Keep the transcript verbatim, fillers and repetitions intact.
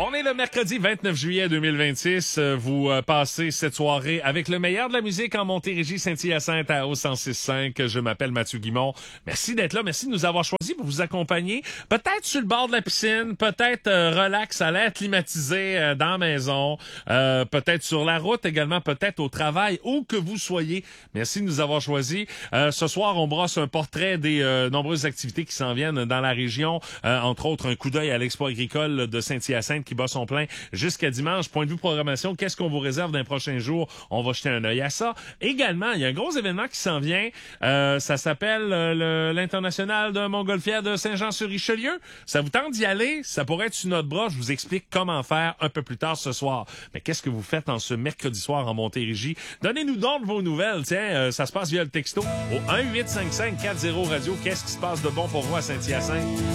On est le mercredi vingt-neuf juillet deux mille vingt-six. Vous euh, passez cette soirée avec le meilleur de la musique en Montérégie, Saint-Hyacinthe à O cent six cinq. Je m'appelle Mathieu Guimond. Merci d'être là. Merci de nous avoir choisis pour vous accompagner. Peut-être sur le bord de la piscine, peut-être euh, relax à l'air climatisé euh, dans la maison, euh, peut-être sur la route également, peut-être au travail, où que vous soyez. Merci de nous avoir choisis. Euh, ce soir, on brosse un portrait des euh, nombreuses activités qui s'en viennent dans la région. Euh, entre autres, un coup d'œil à l'expo agricole de Saint-Hyacinthe qui bat son plein jusqu'à dimanche. Point de vue programmation, qu'est-ce qu'on vous réserve dans les prochains jours? On va jeter un œil à ça. Également, il y a un gros événement qui s'en vient. Euh, ça s'appelle euh, l'International de Montgolfière de Saint-Jean-sur-Richelieu. Ça vous tente d'y aller? Ça pourrait être sur notre bras. Je vous explique comment faire un peu plus tard ce soir. Mais qu'est-ce que vous faites en ce mercredi soir en Montérégie? Donnez-nous donc vos nouvelles. Tiens, euh, ça se passe via le texto au un huit cinq cinq quatre zéro radio. Qu'est-ce qui se passe de bon pour vous à Saint-Hyacinthe?